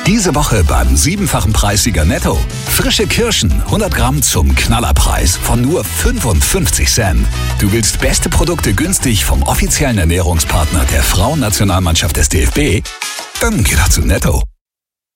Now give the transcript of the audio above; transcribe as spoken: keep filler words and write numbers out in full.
Diese Woche beim siebenfachen Preissieger Netto. Frische Kirschen, hundert Gramm zum Knallerpreis von nur fünfundfünfzig Cent. Du willst beste Produkte günstig vom offiziellen Ernährungspartner der Frauennationalmannschaft des D F B? Dann geh doch zu Netto.